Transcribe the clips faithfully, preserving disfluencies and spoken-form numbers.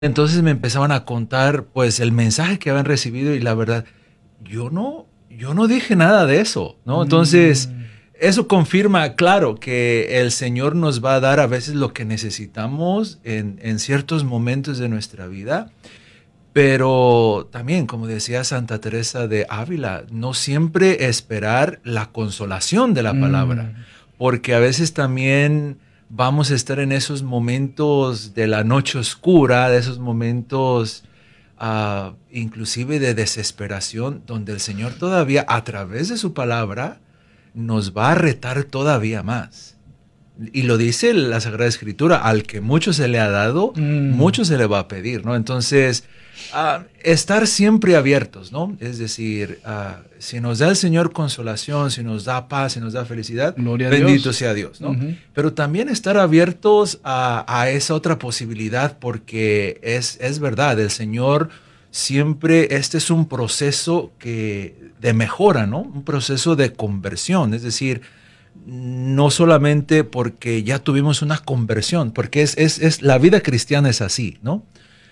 Entonces me empezaban a contar pues el mensaje que habían recibido y la verdad, yo no, yo no dije nada de eso, ¿no? Entonces, Mm. eso confirma, claro, que el Señor nos va a dar a veces lo que necesitamos en, en ciertos momentos de nuestra vida, pero también, como decía Santa Teresa de Ávila, no siempre esperar la consolación de la palabra, Mm. porque a veces también vamos a estar en esos momentos de la noche oscura, de esos momentos uh, inclusive de desesperación, donde el Señor todavía a través de su palabra nos va a retar todavía más. Y lo dice la Sagrada Escritura, al que mucho se le ha dado, Mm. mucho se le va a pedir, ¿no? Entonces, uh, estar siempre abiertos, ¿no? Es decir, uh, si nos da el Señor consolación, si nos da paz, si nos da felicidad, Gloria a bendito Dios. sea Dios, ¿no? Ujú. Pero también estar abiertos a, a esa otra posibilidad, porque es, es verdad, el Señor siempre, este es un proceso que, de mejora, ¿no? Un proceso de conversión, es decir, no solamente porque ya tuvimos una conversión, porque es, es, es la vida cristiana es así, ¿no?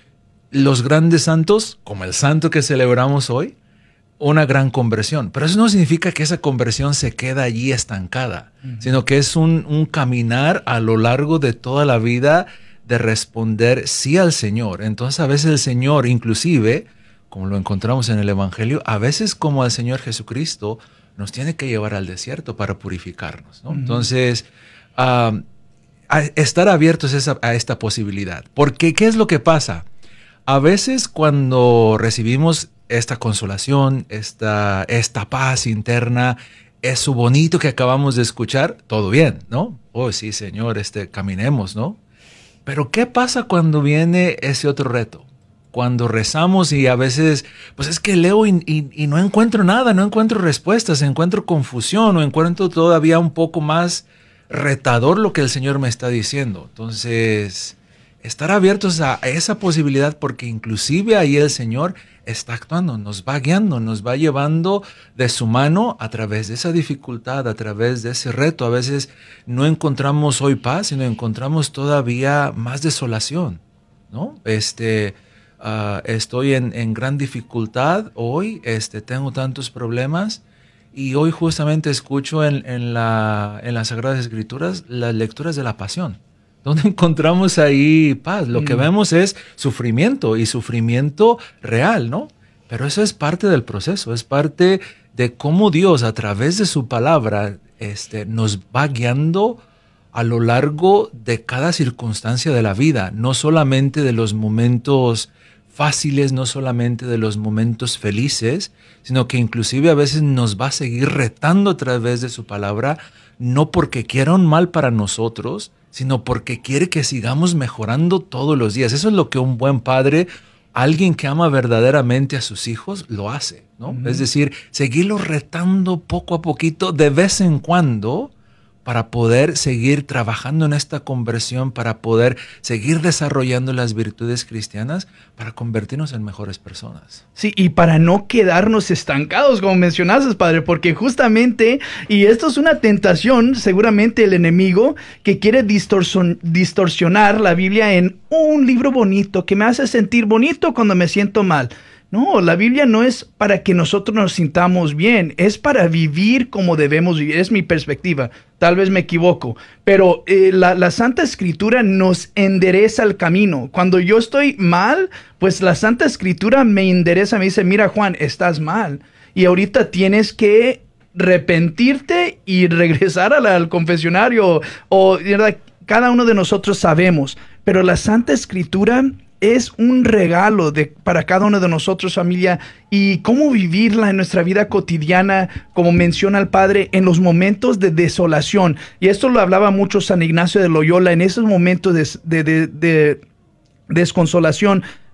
Los grandes santos, como el santo que celebramos hoy, una gran conversión, pero eso no significa que esa conversión se queda allí estancada, uh-huh. sino que es un, un caminar a lo largo de toda la vida de responder sí al Señor. Entonces a veces el Señor, inclusive, como lo encontramos en el Evangelio, a veces como al Señor Jesucristo, nos tiene que llevar al desierto para purificarnos, ¿no? Uh-huh. Entonces, uh, a estar abiertos a, esa, a esta posibilidad. Porque, ¿qué es lo que pasa? A veces cuando recibimos esta consolación, esta, esta paz interna, eso bonito que acabamos de escuchar, todo bien, ¿no? Oh, sí, Señor, este, caminemos, ¿no? Pero ¿qué pasa cuando viene ese otro reto? Cuando rezamos y a veces, pues es que leo y, y, y no encuentro nada, no encuentro respuestas, encuentro confusión o encuentro todavía un poco más retador lo que el Señor me está diciendo. Entonces, estar abiertos a esa posibilidad, porque inclusive ahí el Señor está actuando, nos va guiando, nos va llevando de su mano a través de esa dificultad, a través de ese reto. A veces no encontramos hoy paz, sino encontramos todavía más desolación, ¿no? Este... Uh, estoy en, en gran dificultad hoy, este, tengo tantos problemas y hoy justamente escucho en, en, la, en las Sagradas Escrituras las lecturas de la Pasión, donde encontramos ahí paz. Lo mm. que vemos es sufrimiento y sufrimiento real, ¿no? Pero eso es parte del proceso, es parte de cómo Dios a través de su palabra este, nos va guiando a lo largo de cada circunstancia de la vida, no solamente de los momentos fáciles, no solamente de los momentos felices, sino que inclusive a veces nos va a seguir retando a través de su palabra, no porque quiera un mal para nosotros, sino porque quiere que sigamos mejorando todos los días. Eso es lo que un buen padre, alguien que ama verdaderamente a sus hijos, lo hace, ¿no? Uh-huh. Es decir, seguirlos retando poco a poquito, de vez en cuando, para poder seguir trabajando en esta conversión, para poder seguir desarrollando las virtudes cristianas, para convertirnos en mejores personas. Sí, y para no quedarnos estancados, como mencionaste, Padre, porque justamente, y esto es una tentación, seguramente el enemigo, que quiere distorsion, distorsionar la Biblia en un libro bonito, que me hace sentir bonito cuando me siento mal. No, la Biblia no es para que nosotros nos sintamos bien, es para vivir como debemos vivir, es mi perspectiva, tal vez me equivoco, pero eh, la, la Santa Escritura nos endereza el camino. Cuando yo estoy mal, pues la Santa Escritura me endereza, me dice, mira Juan, estás mal y ahorita tienes que arrepentirte y regresar a la, al confesionario, o ¿verdad? Cada uno de nosotros sabemos, pero la Santa Escritura es un regalo de, para cada uno de nosotros, familia, y cómo vivirla en nuestra vida cotidiana, como menciona el Padre, en los momentos de desolación. Y esto lo hablaba mucho San Ignacio de Loyola, en esos momentos de, de, de, de desconsolación.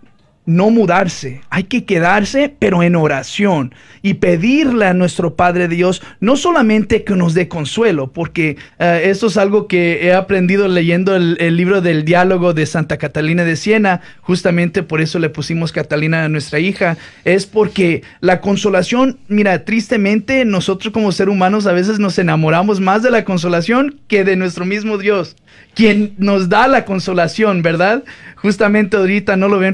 no mudarse, hay que quedarse, pero en oración y pedirle a nuestro Padre Dios no solamente que nos dé consuelo, porque uh, esto es algo que he aprendido leyendo el, el libro del diálogo de Santa Catalina de Siena, justamente por eso le pusimos Catalina a nuestra hija, es porque la consolación, mira, tristemente nosotros como seres humanos a veces nos enamoramos más de la consolación que de nuestro mismo Dios, quien nos da la consolación, ¿verdad? Justamente ahorita no lo ven